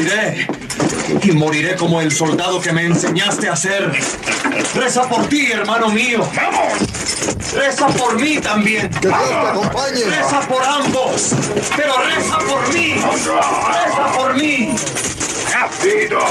moriré. Y moriré como el soldado que me enseñaste a ser. Reza por ti, hermano mío. ¡Vamos! Reza por mí también. Que Dios te acompañe. Reza por ambos. Pero reza por mí.